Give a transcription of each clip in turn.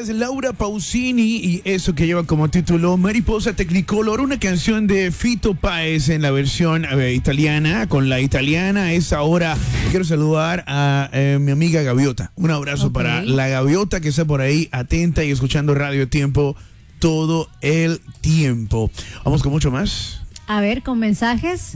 es Laura Pausini y eso que lleva como título Mariposa Technicolor, una canción de Fito Páez en la versión italiana. Con la italiana a esa hora quiero saludar a mi amiga Gaviota. Un abrazo para la Gaviota que está por ahí atenta y escuchando Radio Tiempo todo el tiempo. Vamos con mucho más. A ver, con mensajes.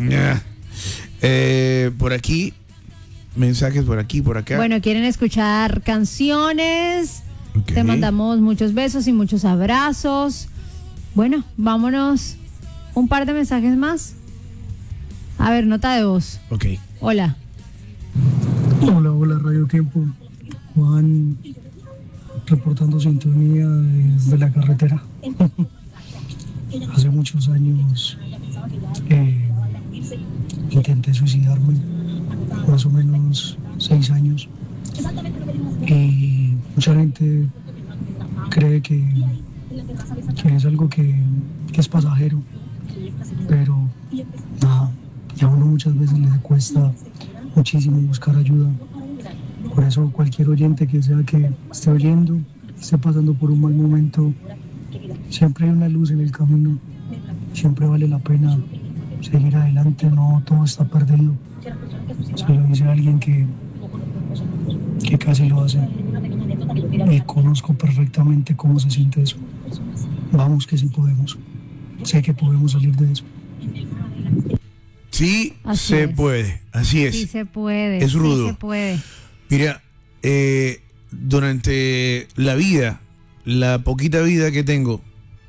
Por aquí. Mensajes por aquí, por acá. Bueno, quieren escuchar canciones. Te mandamos muchos besos y muchos abrazos. Bueno, vámonos. Un par de mensajes más. A ver, nota de voz. Ok. Hola. Hola, Radio Tiempo. Juan, reportando sintonía desde la carretera. Hace muchos años intenté suicidarme, más o menos 6 años. Y mucha gente cree que es algo que es pasajero, pero nada, y a uno muchas veces le cuesta muchísimo buscar ayuda. Por eso cualquier oyente que sea que esté oyendo, esté pasando por un mal momento, siempre hay una luz en el camino, siempre vale la pena seguir adelante, no todo está perdido. Se lo dice alguien que casi lo hace y conozco perfectamente cómo se siente eso. Vamos que sí podemos, sé que podemos salir de eso. Sí, se puede, así es. Sí se puede. Es rudo. Sí se puede. Mira, durante la vida, la poquita vida que tengo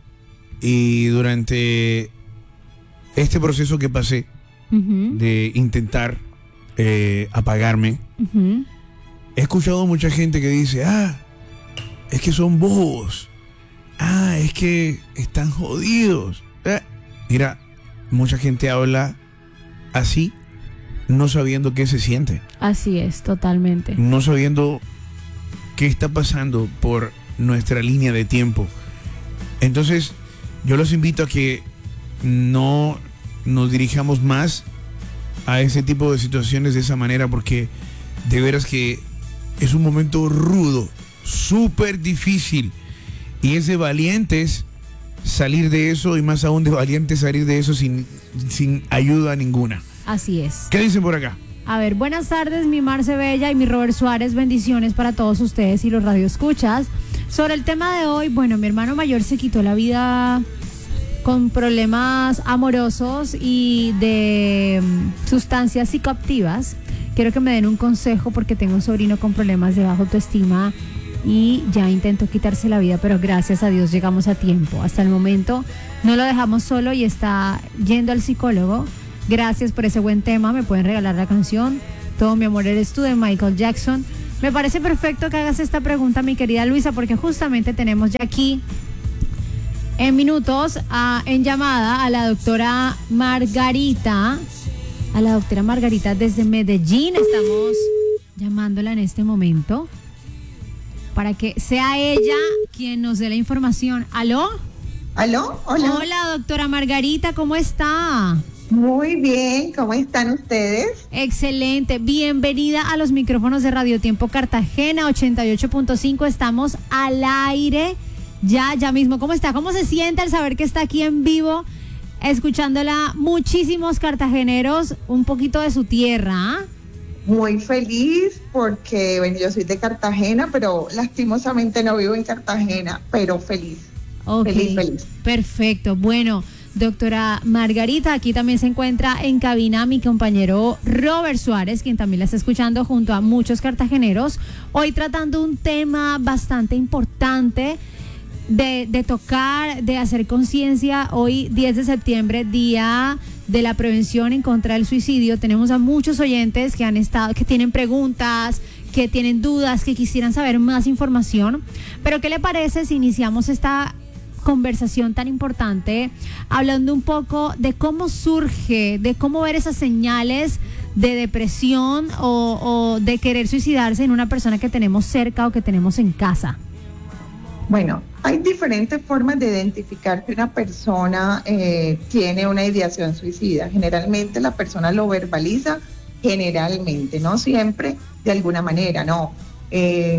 y durante este proceso que pasé de intentar apagarme, he escuchado mucha gente que dice, es que son bobos, es que están jodidos. Mira, mucha gente habla así, no sabiendo qué se siente. Así es, totalmente. No sabiendo qué está pasando por nuestra línea de tiempo. Entonces, yo los invito a que no nos dirijamos más a ese tipo de situaciones de esa manera, porque de veras que es un momento rudo, súper difícil, y es de valientes salir de eso, y más aún de valientes salir de eso sin ayuda ninguna. Así es. ¿Qué dicen por acá? A ver, buenas tardes, mi Marce Bella y mi Robert Suárez, bendiciones para todos ustedes y los radioescuchas. Sobre el tema de hoy, bueno, mi hermano mayor se quitó la vida con problemas amorosos y de sustancias psicoactivas. Quiero que me den un consejo porque tengo un sobrino con problemas de baja autoestima y ya intentó quitarse la vida, pero gracias a Dios llegamos a tiempo. Hasta el momento no lo dejamos solo y está yendo al psicólogo. Gracias por ese buen tema. Me pueden regalar la canción Todo mi amor eres tú de Michael Jackson. Me parece perfecto que hagas esta pregunta, mi querida Luisa, porque justamente tenemos ya aquí en minutos en llamada a la doctora Margarita. A la doctora Margarita desde Medellín. Estamos llamándola en este momento para que sea ella quien nos dé la información. ¿Aló? ¿Aló? Hola. Hola, doctora Margarita, ¿cómo está? Muy bien, ¿cómo están ustedes? Excelente, bienvenida a los micrófonos de Radio Tiempo Cartagena 88.5, estamos al aire ya mismo. ¿Cómo está? ¿Cómo se siente al saber que está aquí en vivo, escuchándola muchísimos cartageneros, un poquito de su tierra? Muy feliz porque, bueno, yo soy de Cartagena, pero lastimosamente no vivo en Cartagena, pero feliz. Okay. Feliz. Perfecto, bueno, doctora Margarita, aquí también se encuentra en cabina mi compañero Robert Suárez, quien también la está escuchando junto a muchos cartageneros, hoy tratando un tema bastante importante de tocar, de hacer conciencia. Hoy 10 de septiembre, día de la prevención en contra del suicidio. Tenemos a muchos oyentes que tienen preguntas, que tienen dudas, que quisieran saber más información, pero ¿qué le parece si iniciamos esta conversación tan importante hablando un poco de cómo surge, de cómo ver esas señales de depresión o de querer suicidarse en una persona que tenemos cerca o que tenemos en casa? Bueno, hay diferentes formas de identificar que una persona tiene una ideación suicida. Generalmente la persona lo verbaliza, generalmente, no siempre, de alguna manera, no.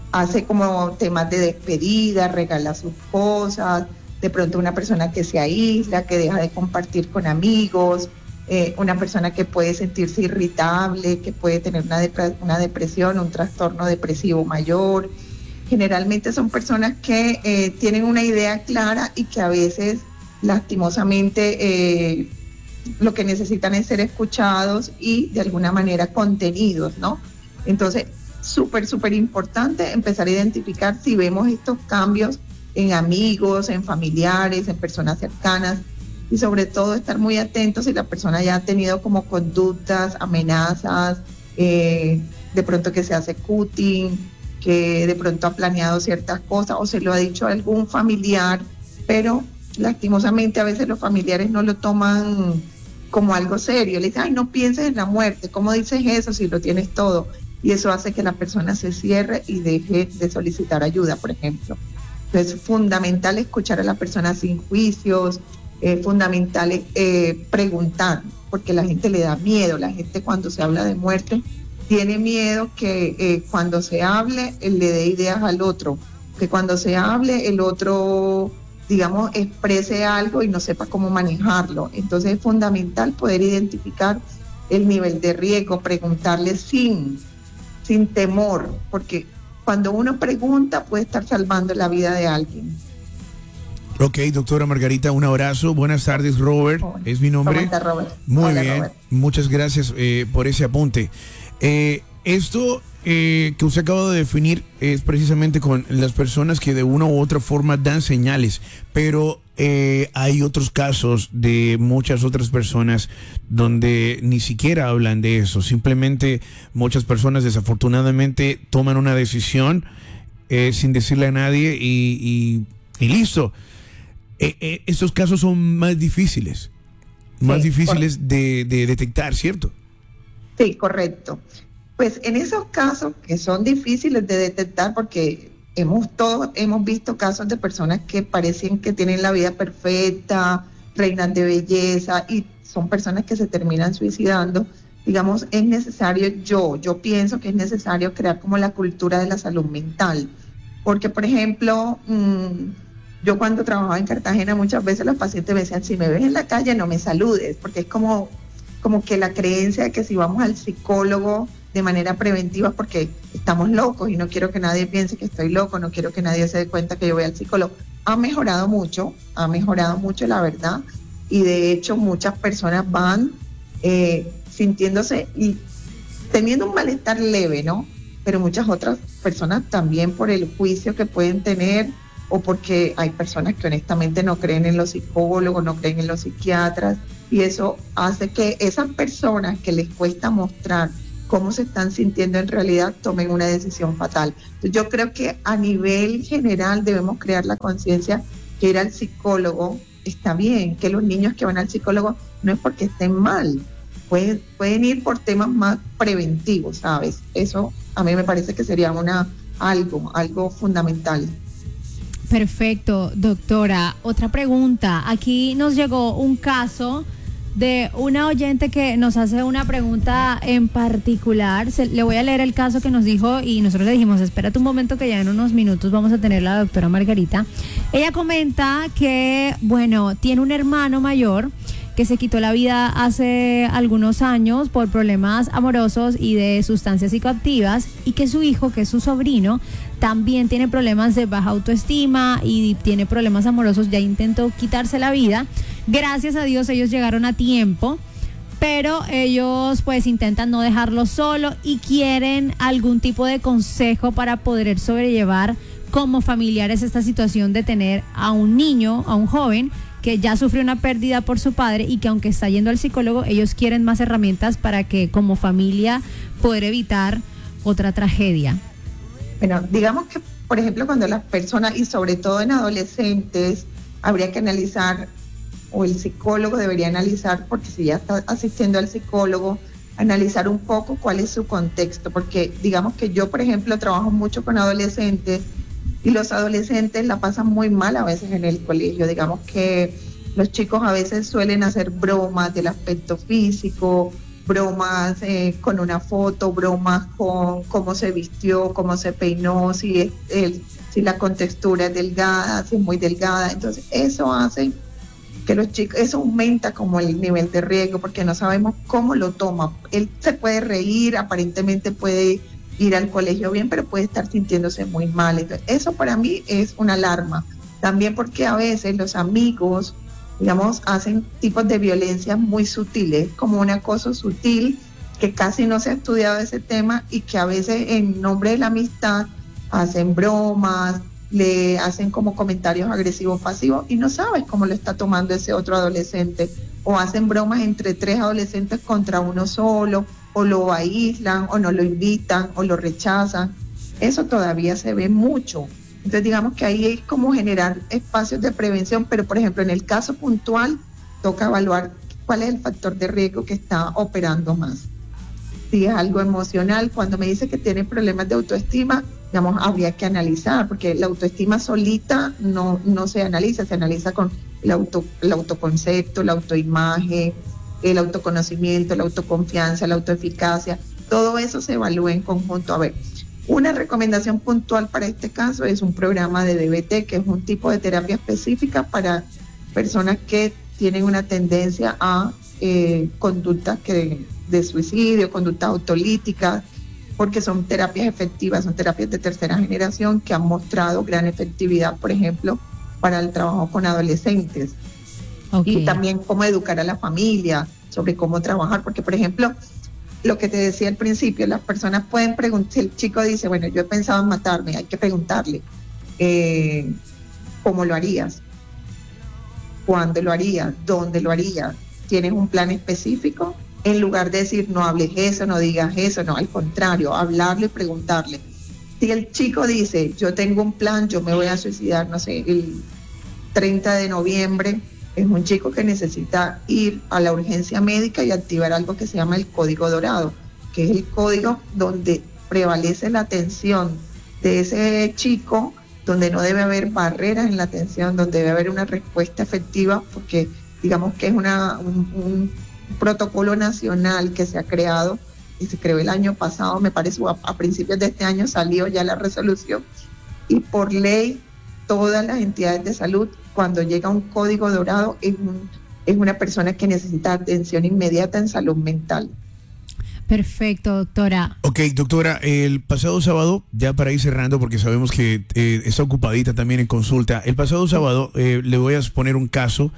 hace como temas de despedida, regala sus cosas, de pronto una persona que se aísla, que deja de compartir con amigos, una persona que puede sentirse irritable, que puede tener una depresión, un trastorno depresivo mayor. Generalmente son personas que tienen una idea clara y que a veces lastimosamente lo que necesitan es ser escuchados y de alguna manera contenidos, ¿no? Entonces, súper importante empezar a identificar si vemos estos cambios en amigos, en familiares, en personas cercanas, y sobre todo estar muy atentos si la persona ya ha tenido como conductas, amenazas, de pronto que se hace cutting, que de pronto ha planeado ciertas cosas o se lo ha dicho a algún familiar, pero lastimosamente a veces los familiares no lo toman como algo serio. Le dicen, ay, no pienses en la muerte, ¿cómo dices eso si lo tienes todo? Y eso hace que la persona se cierre y deje de solicitar ayuda, por ejemplo. Entonces es fundamental escuchar a la persona sin juicios, es fundamental preguntar, porque la gente le da miedo. La gente cuando se habla de muerte tiene miedo que cuando se hable le dé ideas al otro, que cuando se hable el otro, digamos, exprese algo y no sepa cómo manejarlo. Entonces es fundamental poder identificar el nivel de riesgo, preguntarle sin temor, porque cuando uno pregunta puede estar salvando la vida de alguien. Ok, doctora Margarita, un abrazo. Buenas tardes, Robert. Es mi nombre. ¿Cómo está, Robert? Muy Hola, bien. Robert. Muchas gracias por ese apunte. Esto que usted acaba de definir es precisamente con las personas que de una u otra forma dan señales, pero hay otros casos de muchas otras personas donde ni siquiera hablan de eso. Simplemente muchas personas desafortunadamente toman una decisión sin decirle a nadie y listo. Estos casos son más difíciles de detectar, ¿cierto? Sí, correcto. Pues en esos casos que son difíciles de detectar, porque todos hemos visto casos de personas que parecen que tienen la vida perfecta, reinas de belleza, y son personas que se terminan suicidando. Digamos, es necesario, yo pienso que es necesario crear como la cultura de la salud mental, porque por ejemplo, yo cuando trabajaba en Cartagena muchas veces los pacientes me decían, si me ves en la calle no me saludes, porque es como que la creencia de que si vamos al psicólogo de manera preventiva porque estamos locos y no quiero que nadie piense que estoy loco, no quiero que nadie se dé cuenta que yo voy al psicólogo. Ha mejorado mucho la verdad, y de hecho muchas personas van sintiéndose y teniendo un malestar leve, ¿no? Pero muchas otras personas también por el juicio que pueden tener o porque hay personas que honestamente no creen en los psicólogos, no creen en los psiquiatras, y eso hace que esas personas que les cuesta mostrar cómo se están sintiendo en realidad tomen una decisión fatal. Entonces, yo creo que a nivel general debemos crear la conciencia que ir al psicólogo está bien, que los niños que van al psicólogo no es porque estén mal, pueden ir por temas más preventivos, ¿sabes? Eso a mí me parece que sería algo fundamental. Perfecto, doctora. Otra pregunta. Aquí nos llegó un caso de una oyente que nos hace una pregunta en particular. Le voy a leer el caso que nos dijo y nosotros le dijimos, espérate un momento que ya en unos minutos vamos a tener la doctora Margarita. Ella comenta que, bueno, tiene un hermano mayor que se quitó la vida hace algunos años por problemas amorosos y de sustancias psicoactivas, y que su hijo, que es su sobrino, también tiene problemas de baja autoestima y tiene problemas amorosos. Ya intentó quitarse la vida. Gracias a Dios ellos llegaron a tiempo, pero ellos pues intentan no dejarlo solo y quieren algún tipo de consejo para poder sobrellevar como familiares esta situación de tener a un niño, a un joven que ya sufrió una pérdida por su padre y que aunque está yendo al psicólogo, ellos quieren más herramientas para que como familia poder evitar otra tragedia. Bueno, digamos que, por ejemplo, cuando las personas, y sobre todo en adolescentes, habría que analizar, o el psicólogo debería analizar, porque si ya está asistiendo al psicólogo, analizar un poco cuál es su contexto, porque digamos que yo, por ejemplo, trabajo mucho con adolescentes, y los adolescentes la pasan muy mal a veces en el colegio. Digamos que los chicos a veces suelen hacer bromas del aspecto físico, bromas con una foto, bromas con cómo se vistió, cómo se peinó, si la contextura es delgada, si es muy delgada. Entonces eso hace que los chicos, eso aumenta como el nivel de riesgo, porque no sabemos cómo lo toma. Él se puede reír, aparentemente puede ir al colegio bien, pero puede estar sintiéndose muy mal. Entonces, eso para mí es una alarma. También porque a veces los amigos, digamos, hacen tipos de violencia muy sutiles, como un acoso sutil, que casi no se ha estudiado ese tema y que a veces en nombre de la amistad hacen bromas, le hacen como comentarios agresivos pasivos y no sabes cómo lo está tomando ese otro adolescente, o hacen bromas entre 3 adolescentes contra uno solo, o lo aíslan, o no lo invitan, o lo rechazan. Eso todavía se ve mucho. Entonces digamos que ahí es como generar espacios de prevención, pero por ejemplo en el caso puntual toca evaluar cuál es el factor de riesgo que está operando más. Si es algo emocional, cuando me dice que tiene problemas de autoestima, digamos, habría que analizar, porque la autoestima solita no se analiza con el autoconcepto, la autoimagen, el autoconocimiento, la autoconfianza, la autoeficacia, todo eso se evalúa en conjunto. A ver, una recomendación puntual para este caso es un programa de DBT, que es un tipo de terapia específica para personas que tienen una tendencia a conductas de suicidio, conductas autolíticas, porque son terapias efectivas, son terapias de tercera generación que han mostrado gran efectividad, por ejemplo, para el trabajo con adolescentes. Okay. Y también cómo educar a la familia sobre cómo trabajar, porque por ejemplo, lo que te decía al principio, las personas pueden preguntar, si el chico dice, bueno, yo he pensado en matarme, hay que preguntarle, ¿cómo lo harías? ¿Cuándo lo harías? ¿Dónde lo harías? ¿Tienes un plan específico? En lugar de decir, no hables eso, no digas eso, no, al contrario, hablarle y preguntarle. Si el chico dice, yo tengo un plan, yo me voy a suicidar, no sé, el 30 de noviembre, es un chico que necesita ir a la urgencia médica y activar algo que se llama el código dorado, que es el código donde prevalece la atención de ese chico, donde no debe haber barreras en la atención, donde debe haber una respuesta efectiva, porque digamos que es un protocolo nacional que se ha creado y se creó el año pasado, me parece, a principios de este año salió ya la resolución, y por ley todas las entidades de salud, cuando llega un código dorado, es una persona que necesita atención inmediata en salud mental. Perfecto, doctora. Ok, doctora, el pasado sábado, ya para ir cerrando, porque sabemos que está ocupadita también en consulta, el pasado sábado le voy a exponer un caso.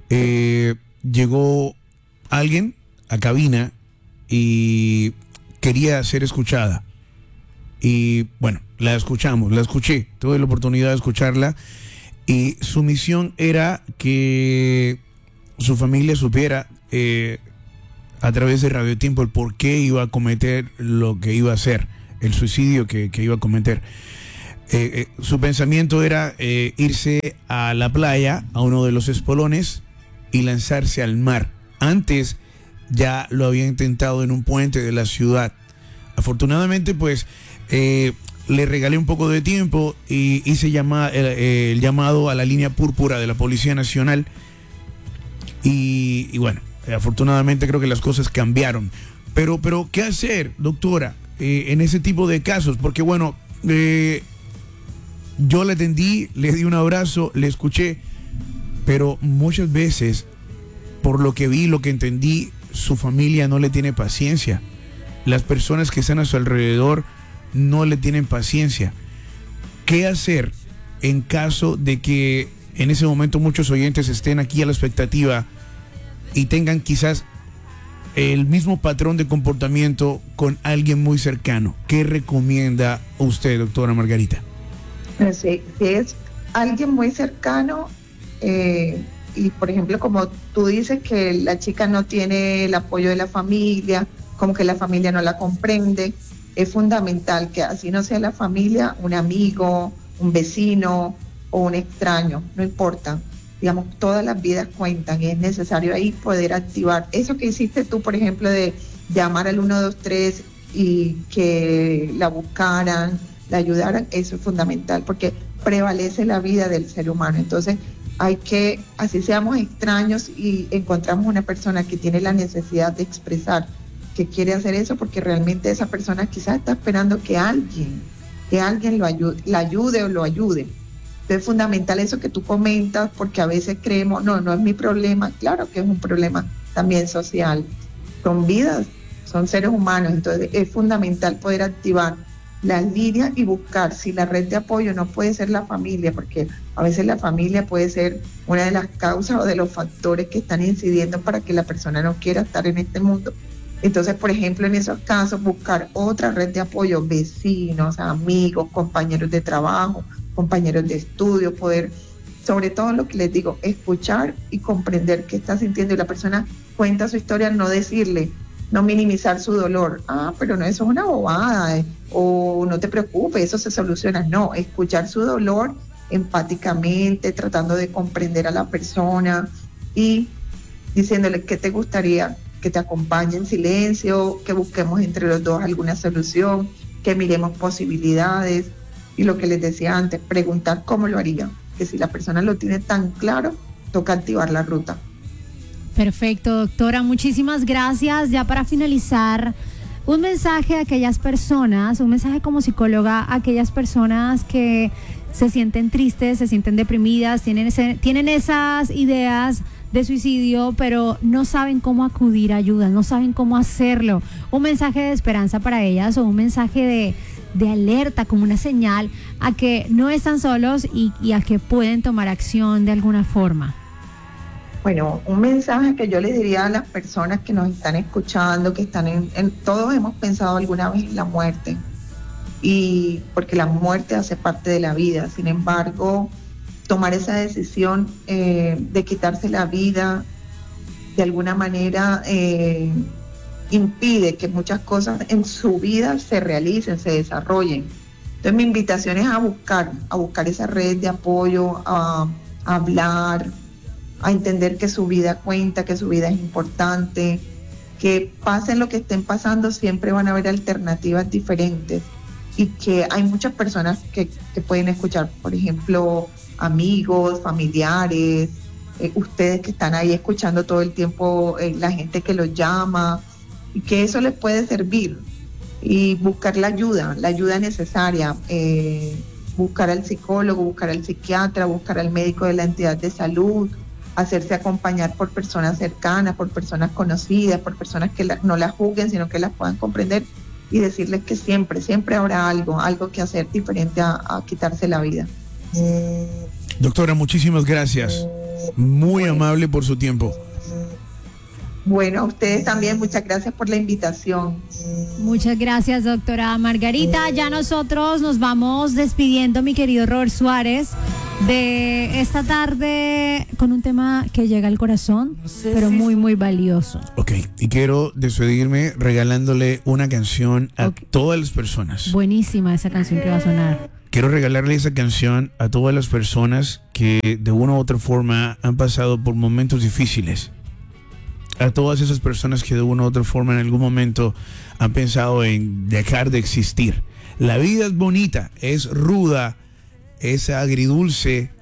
Llegó alguien a cabina y quería ser escuchada. Y bueno, la escuché, tuve la oportunidad de escucharla, y su misión era que su familia supiera a través de Radio Tiempo el por qué iba a cometer lo que iba a hacer, el suicidio que iba a cometer. Su pensamiento era irse a la playa, a uno de los espolones, y lanzarse al mar. Antes ya lo había intentado en un puente de la ciudad. Afortunadamente, pues, le regalé un poco de tiempo y hice el llamado a la línea púrpura de la Policía Nacional. Y bueno, afortunadamente creo que las cosas cambiaron. Pero ¿qué hacer, doctora, en ese tipo de casos? Porque bueno, yo le atendí, le di un abrazo, le escuché, pero muchas veces, por lo que vi, lo que entendí, su familia no le tiene paciencia. Las personas que están a su alrededor no le tienen paciencia. ¿Qué hacer en caso de que en ese momento muchos oyentes estén aquí a la expectativa y tengan quizás el mismo patrón de comportamiento con alguien muy cercano? ¿Qué recomienda usted, doctora Margarita? Si es alguien muy cercano, y por ejemplo, como tú dices que la chica no tiene el apoyo de la familia, como que la familia no la comprende, es fundamental que así no sea la familia, un amigo, un vecino o un extraño, no importa. Digamos, todas las vidas cuentan y es necesario ahí poder activar eso que hiciste tú, por ejemplo, de llamar al 123 y que la buscaran, la ayudaran. Eso es fundamental porque prevalece la vida del ser humano. Entonces hay que, así seamos extraños y encontramos una persona que tiene la necesidad de expresar que quiere hacer eso porque realmente esa persona quizás está esperando que alguien la ayude o lo ayude. Entonces es fundamental eso que tú comentas, porque a veces creemos, no es mi problema. Claro que es un problema también social. Son vidas, son seres humanos, entonces es fundamental poder activar las líneas y buscar si la red de apoyo no puede ser la familia, porque a veces la familia puede ser una de las causas o de los factores que están incidiendo para que la persona no quiera estar en este mundo. Entonces, por ejemplo, en esos casos, buscar otra red de apoyo, vecinos, amigos, compañeros de trabajo, compañeros de estudio, poder, sobre todo lo que les digo, escuchar y comprender qué está sintiendo, y la persona cuenta su historia, no decirle, no minimizar su dolor, pero no, eso es una bobada, o no te preocupes, eso se soluciona. No, escuchar su dolor empáticamente, tratando de comprender a la persona y diciéndole qué te gustaría, que te acompañe en silencio, que busquemos entre los dos alguna solución, que miremos posibilidades, y lo que les decía antes, preguntar cómo lo haría, que si la persona lo tiene tan claro, toca activar la ruta. Perfecto, doctora, muchísimas gracias. Ya para finalizar, un mensaje a aquellas personas, un mensaje como psicóloga a aquellas personas que se sienten tristes, se sienten deprimidas, tienen esas ideas de suicidio, pero no saben cómo acudir a ayuda, no saben cómo hacerlo. Un mensaje de esperanza para ellas, o un mensaje de alerta, como una señal a que no están solos y a que pueden tomar acción de alguna forma. Bueno, un mensaje que yo les diría a las personas que nos están escuchando, que están todos hemos pensado alguna vez en la muerte, y porque la muerte hace parte de la vida. Sin embargo, tomar esa decisión de quitarse la vida de alguna manera impide que muchas cosas en su vida se realicen, se desarrollen. Entonces mi invitación es a buscar esa red de apoyo, a hablar, a entender que su vida cuenta, que su vida es importante, que pasen lo que estén pasando, siempre van a haber alternativas diferentes, y que hay muchas personas que pueden escuchar, por ejemplo, amigos, familiares, ustedes que están ahí escuchando todo el tiempo, la gente que los llama, y que eso les puede servir, y buscar la ayuda necesaria, buscar al psicólogo, buscar al psiquiatra, buscar al médico de la entidad de salud, hacerse acompañar por personas cercanas, por personas conocidas, por personas que no las juzguen, sino que las puedan comprender, y decirles que siempre habrá algo que hacer diferente a quitarse la vida. Doctora, muchísimas gracias. Muy amable por su tiempo. Bueno, a ustedes también, muchas gracias por la invitación. Muchas gracias, doctora Margarita. Ya nosotros nos vamos despidiendo, mi querido Robert Suárez, de esta tarde con un tema que llega al corazón, pero muy, muy valioso. Ok, y quiero despedirme regalándole una canción a todas las personas. Buenísima esa canción que va a sonar. Quiero regalarle esa canción a todas las personas que de una u otra forma han pasado por momentos difíciles. A todas esas personas que de una u otra forma en algún momento han pensado en dejar de existir. La vida es bonita, es ruda, es agridulce.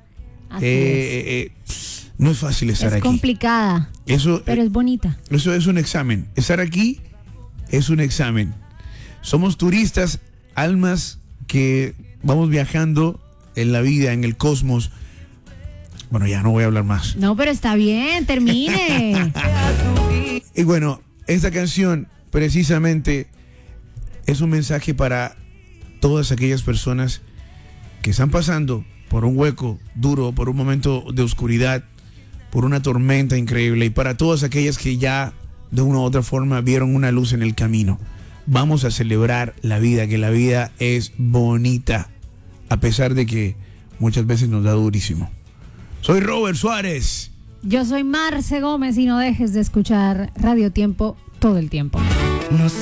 No es fácil estar aquí. Es complicada, pero es bonita. Eso es un examen. Estar aquí es un examen. Somos turistas, almas que vamos viajando en la vida, en el cosmos. Bueno, ya no voy a hablar más. No, pero está bien, termine. Y bueno, esta canción precisamente es un mensaje para todas aquellas personas que están pasando por un hueco duro, por un momento de oscuridad, por una tormenta increíble, y para todas aquellas que ya de una u otra forma vieron una luz en el camino. Vamos a celebrar la vida, que la vida es bonita, a pesar de que muchas veces nos da durísimo. Soy Robert Suárez. Yo soy Marce Gómez, y no dejes de escuchar Radio Tiempo todo el tiempo.